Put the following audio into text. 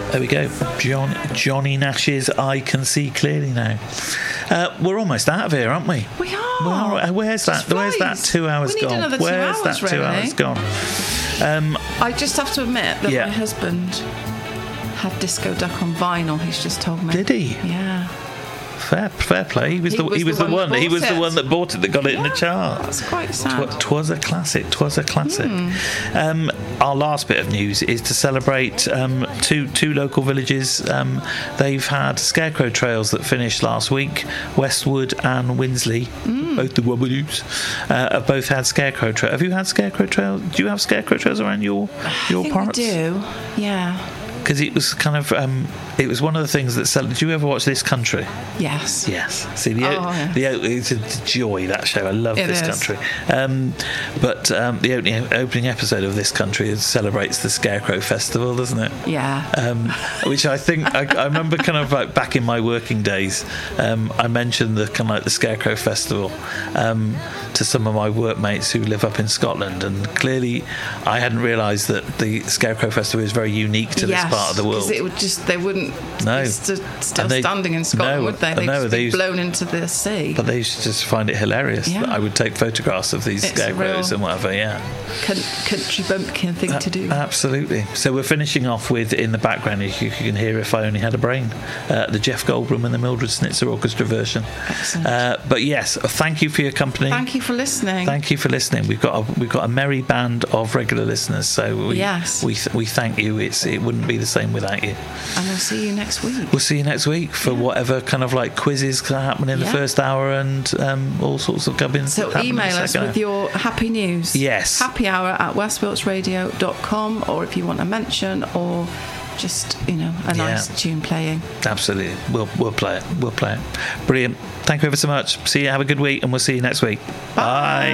There we go. Johnny Nash's I Can See Clearly Now. We're almost out of here, aren't we? We are. Where's that 2 hours we need gone? Another Where's 2 hours, that 2 hours gone? I just have to admit that my husband had Disco Duck on vinyl. He's just told me. Did he? Yeah. Fair play. He was the one that bought it, that got it in the chart. That's quite sad. Twas a classic. Our last bit of news is to celebrate two local villages. They've had scarecrow trails that finished last week. Westwood and Winsley, both the Wobbeloos, have both had scarecrow trails. Have you had scarecrow trails? Do you have scarecrow trails around your parts? I do. Yeah. Because it was kind of it was one of the things that did you ever watch This Country? Yes. See it's a joy, that show. I love This Country. But the opening episode of This Country celebrates the Scarecrow Festival, doesn't it? Yeah. Which I think I remember kind of like back in my working days, I mentioned the kind of like the Scarecrow Festival to some of my workmates who live up in Scotland, and clearly I hadn't realised that the Scarecrow Festival is very unique to this part of the world. Because they wouldn't be still standing in Scotland, would they? They'd be blown into the sea. But they used to just find it hilarious that I would take photographs of these scarecrows and whatever. Country bumpkin thing to do. Absolutely. So we're finishing off with, in the background, you can hear If I Only Had a Brain, the Jeff Goldblum and the Mildred Snitzer Orchestra version. Excellent. But yes, thank you for your company. Thank you for listening. We've got a merry band of regular listeners, so we thank you. It wouldn't be the same without you. And we'll see you next week. We'll see you next week for whatever kind of like quizzes happen in the first hour, and all sorts of gubbins. So email us with your happy news. Yes. happyhour@westwiltsradio.com, or if you want a mention or just a nice tune playing. Absolutely. We'll play it. Brilliant. Thank you ever so much. See you. Have a good week, and we'll see you next week. Bye.